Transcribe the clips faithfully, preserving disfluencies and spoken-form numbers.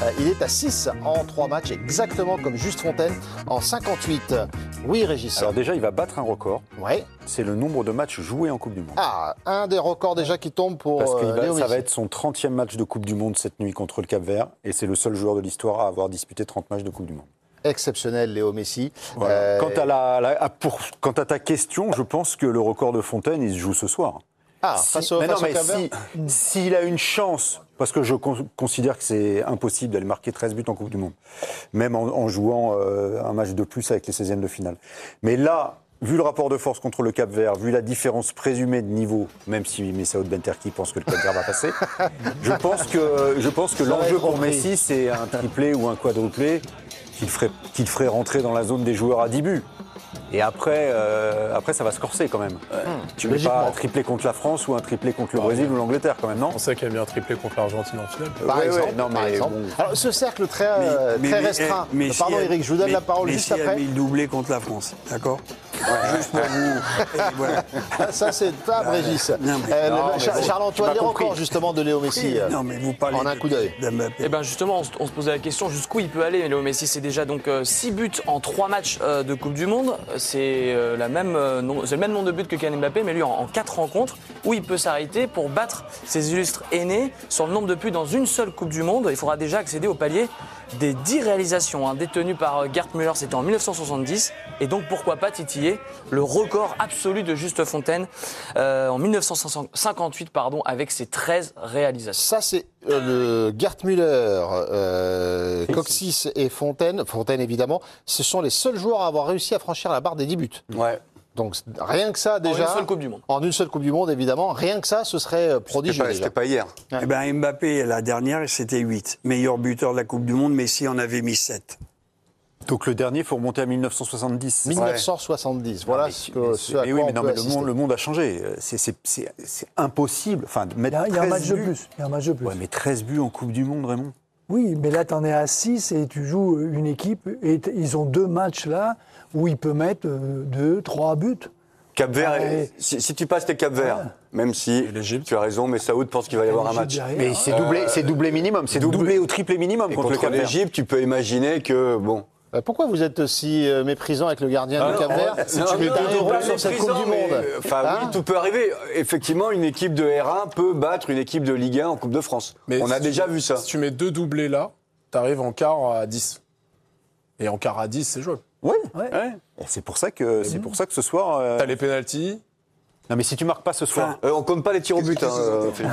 Euh, il est à six en trois matchs, exactement comme Juste Fontaine en cinquante-huit. Oui, Régis. Alors déjà, il va battre un record. Ouais. C'est le nombre de matchs joués en Coupe du Monde. Ah, un des records déjà qui tombe pour Parce que euh, va, Léo ça Messi. va être son trentième match de Coupe du Monde cette nuit contre le Cap-Vert. Et c'est le seul joueur de l'histoire à avoir disputé trente matchs de Coupe du Monde. Exceptionnel, Léo Messi. Voilà. Euh, Quant, à la, la- pour, quant à ta question, je pense que le record de Fontaine, il se joue ce soir. Ah, Si- face au, mais face non, au mais Cap-Vert. si- s'il a une chance, parce que je con- considère que c'est impossible d'aller marquer treize buts en Coupe du Monde, même en, en jouant euh, un match de plus avec les seizièmes de finale. Mais là, vu le rapport de force contre le Cap-Vert, vu la différence présumée de niveau, même si Messaoud Benterki pense que le Cap-Vert va passer, je pense que, je pense que Ça va l'enjeu être pour compris. Messi, c'est un triplé ou un quadruplé qu'il ferait, qu'il ferait rentrer dans la zone des joueurs à dix buts. Et après, euh, après, ça va se corser quand même. Tu mets Logiquement. pas un triplé contre la France ou un triplé contre le Brésil ou l'Angleterre quand même, non? On sait qu'il y a bien un triplé contre l'Argentine en finale. Par Ouais, exemple, ouais, non, par mais exemple. bon. Alors, ce cercle très, euh, Mais- très mais- restreint. mais- Messi Pardon, a- Eric, je vous donne mais- la parole Messi juste a après. mis le doublé contre la France, d'accord. Juste pour vous. Et voilà. Ah, ça, c'est pas Régis. Non, mais- Euh, non, le- mais Char- bon, Charles-Antoine, tu les m'as compris. records justement de Léo Messi. euh, Non, mais vous parlez en un de- coup d'œil. d'Mbappé. Eh ben justement, on se, on se posait la question jusqu'où il peut aller. Léo Messi, c'est déjà donc six buts en trois matchs euh, de Coupe du Monde. C'est euh, la même, euh, nom- c'est le même nombre de buts que Kylian Mbappé, mais lui en, en quatre rencontres, où il peut s'arrêter pour battre ses illustres aînés sur le nombre de buts dans une seule Coupe du Monde. Il faudra déjà accéder au palier des dix réalisations hein, détenues par euh, Gerd Müller, c'était en mille neuf cent soixante-dix. Et donc pourquoi pas titiller le record absolu de Juste Fontaine euh, en mille neuf cent cinquante-huit pardon, avec ses treize réalisations. Ça, c'est euh, le Gerd Müller, euh, Coxis et Fontaine. Fontaine, évidemment. Ce sont les seuls joueurs à avoir réussi à franchir la barre des dix buts. Ouais. Donc, rien que ça, déjà. En une seule Coupe du Monde. En une seule Coupe du Monde, évidemment. Rien que ça, ce serait euh, C'était prodigieux. pas, déjà. c'était pas hier. Eh ben, Mbappé, la dernière, c'était huit. Meilleur buteur de la Coupe du Monde, Messi en avait mis sept. Donc le dernier, il faut remonter à mille neuf cent soixante-dix. mille neuf cent soixante-dix. Voilà mais- ce, que, mais- ce à mais quoi oui, on mais non, peut mais le assister. monde, le monde a changé. C'est, c'est, c'est, c'est impossible. Enfin, de Il mettre y a, il y a un treize match de buts. plus. Il y a un match de plus. Ouais, mais treize buts en Coupe du Monde, Raymond. Oui, mais là, tu en es à six et tu joues une équipe. Et t- ils ont deux matchs là où il peut mettre euh, deux, trois buts. Cap-Vert, Ah, et- si, si tu passes tes Cap-Vert, même si tu as raison, mais Saoud pense qu'il va y avoir un match. Mais C'est doublé, c'est doublé minimum. C'est doublé- doublé ou triplé minimum Et contre, le contre Cap-Vert. l'Égypte, tu peux imaginer que, bon, Euh, Pourquoi vous êtes si euh, méprisant avec le gardien Ah du non, Cap-Vert non, Si non, tu mets non, un non, héros pas sur cette Coupe méprisant, du mais, Monde. euh, Enfin, Hein oui, tout peut arriver. Effectivement, une équipe de R un peut battre une équipe de Ligue un en Coupe de France. Mais On a si déjà tu- vu ça. Si tu mets deux doublés là, t'arrives en quart à dix. Et en quart à dix, c'est jouable. Oui. Ouais. Ouais. Et c'est pour ça que c'est pour ça que ce soir. euh, T'as les pénaltys. Non, mais si tu marques pas ce soir. Euh, on compte pas les tirs au but. hein, euh, Philippe.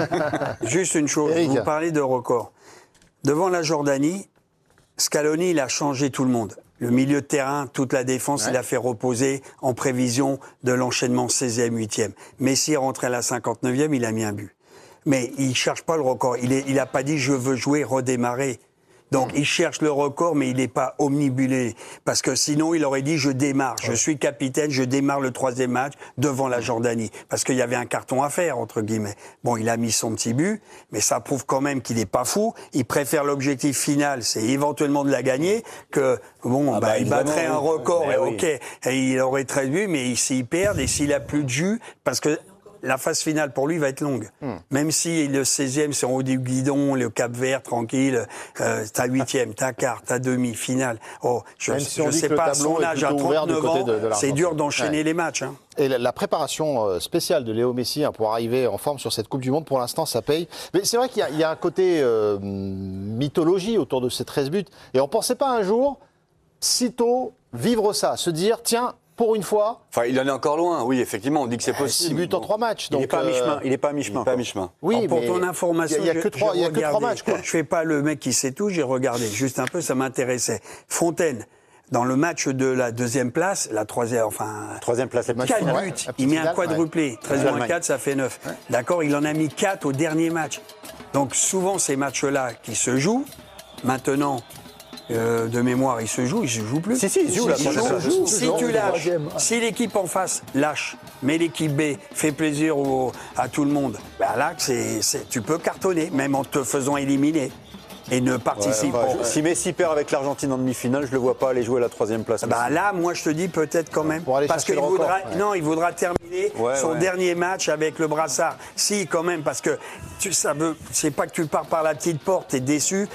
Juste une chose, Eric. vous parlez de record. Devant la Jordanie, Scaloni, il a changé tout le monde. Le milieu de terrain, toute la défense, il a fait reposer en prévision de l'enchaînement seizième, huitième. Messi est rentré à la cinquante-neuvième, il a mis un but. Mais il cherche pas le record. Il est, il a pas dit je veux jouer, redémarrer. Donc il cherche le record, mais il n'est pas omnibulé. Parce que sinon, il aurait dit je démarre, je suis capitaine, je démarre le troisième match devant la Jordanie. Parce qu'il y avait un carton à faire, entre guillemets. Bon, il a mis son petit but, mais ça prouve quand même qu'il n'est pas fou. Il préfère l'objectif final, c'est éventuellement de la gagner, que bon, Ah bah, bah, il battrait évidemment, un oui. record, Eh et oui. ok, et il aurait treize buts, mais s'il perd et s'il a plus de jus, parce que la phase finale pour lui va être longue. Hmm. Même si le seizième c'est en haut du guidon, le Cap-Vert tranquille, euh, t'as huitième, t'as quart, t'as demi, finale. Oh, je, Même si on je dit sais que le pas, à tableau son est âge à plutôt ouvert du trente-neuf côté ans, de- de c'est l'Argentine. dur d'enchaîner Ouais. les matchs. Hein. Et la, la préparation euh, spéciale de Léo Messi hein, pour arriver en forme sur cette Coupe du Monde, pour l'instant, ça paye. Mais c'est vrai qu'il y a- il y, a un côté euh, mythologie autour de ces treize buts. Et on ne pensait pas un jour, sitôt, vivre ça, se dire, tiens, pour une fois, Enfin, il en est encore loin. Oui, effectivement, on dit que c'est six possible. buts en trois matchs. Il n'est Donc, pas à euh, mi-chemin. Il n'est pas à Il est mi-chemin. pas à mi-chemin. Oui, Alors, pour mais ton information, il y a, il y a je- que trois, j'ai il y a que trois regardé. matchs. Quoi. Je fais pas le mec qui sait tout, j'ai regardé juste un peu, ça m'intéressait. Fontaine, dans le match de la deuxième place, la troisième, enfin, Troisième place. match quatre final, buts, ouais, la petite il met un finale, quadruplé. treize moins L'Allemagne. quatre, ça fait neuf. D'accord, il en a mis quatre au dernier match. Donc souvent, ces matchs-là qui se jouent, maintenant, euh, de mémoire, ils se jouent, ils se jouent plus. Si, si, ils se jouent, la Ils troisième jouent. place. Se joue, Si se joue, tu le lâches, troisième. si l'équipe en face lâche, mais l'équipe B fait plaisir au- à tout le monde, ben là, c'est, c'est- tu peux cartonner, même en te faisant éliminer. Et ne participe Enfin, pas. je- Si Messi perd avec l'Argentine en demi-finale, je le vois pas aller jouer à la troisième place. Bah là, moi, je te dis peut-être quand même. Pour aller parce chercher qu'il le record, voudra, ouais. non, il voudra terminer Ouais, son ouais. dernier match avec le brassard. Si, quand même, parce que tu, ça veut, c'est pas que tu pars par la petite porte, t'es déçu,